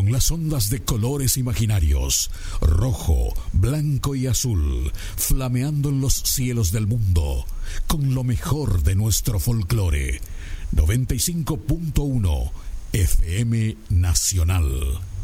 Son las ondas de colores imaginarios, rojo, blanco y azul, flameando en los cielos del mundo, con lo mejor de nuestro folclore. 95.1 FM Nacional.